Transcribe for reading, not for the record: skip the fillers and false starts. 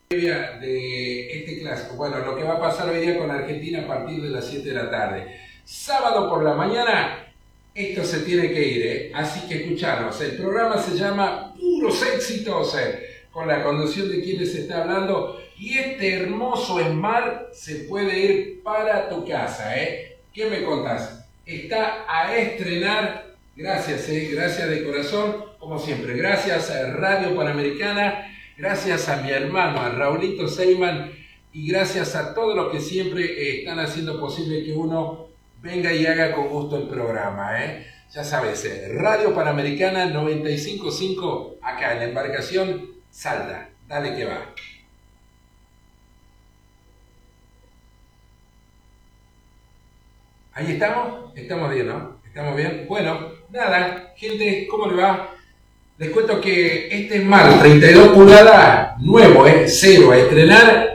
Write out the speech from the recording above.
De este clásico. Bueno, lo que va a pasar hoy día con Argentina a partir de las 7 de la tarde. Sábado por la mañana, esto se tiene que ir, ¿eh? Así que escuchanos. El programa se llama Puros Éxitos, con la conducción de quienes está hablando. Y este hermoso Smart se puede ir para tu casa, ¿eh? ¿Qué me contás? Está a estrenar. Gracias, gracias de corazón, como siempre. Gracias a Radio Panamericana. Gracias a mi hermano, a Raulito Seyman, y gracias a todos los que siempre están haciendo posible que uno venga y haga con gusto el programa, ¿eh? Ya sabes, Radio Panamericana 95.5, acá en la embarcación Salta. Dale que va. Ahí estamos, estamos bien, ¿no? ¿Estamos bien? Bueno, nada, gente, ¿cómo le va? Les cuento que este Smart 32 pulgadas, nuevo, cero, a estrenar,